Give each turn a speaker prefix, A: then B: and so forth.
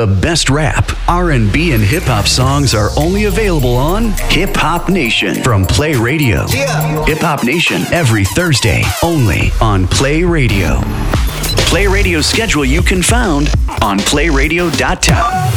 A: The best rap, R&B, and hip-hop songs are only available on Hip Hop Nation from Play Radio.
B: Yeah.
A: Hip Hop Nation every Thursday, only on Play Radio. Play Radio's schedule you can find on playradio.town.